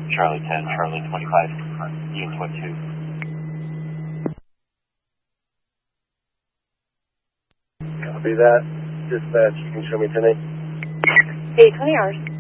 Charlie 10, Charlie 25, Ian 22. Copy that. Dispatch, you can show me 10-8. 820 hours.